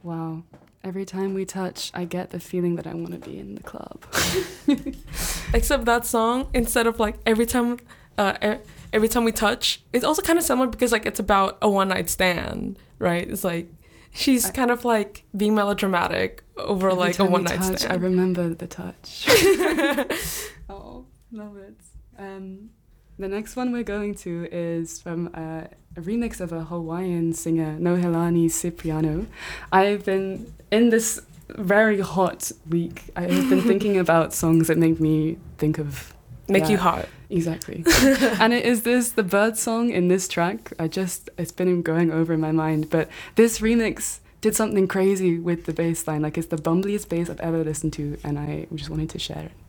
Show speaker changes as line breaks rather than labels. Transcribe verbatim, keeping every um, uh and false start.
Wow. Every time we touch, I get the feeling that I want to be in the club.
Except that song, instead of like every time, uh, e- every time we touch, it's also kind of similar because like it's about a one night stand, right? It's like she's
I,
kind of like being melodramatic over
every
like a
time we
one night
touch,
stand.
I remember the touch. Oh, love it. Um, the next one we're going to is from uh, a remix of a Hawaiian singer, Nohelani Cipriano. I've been in this very hot week. I have been thinking about songs that make me think of
Make
yeah,
you hot.
Exactly. And it is this the bird song in this track. I just it's been going over in my mind, but this remix did something crazy with the bass line. Like it's the bumbliest bass I've ever listened to, and I just wanted to share it.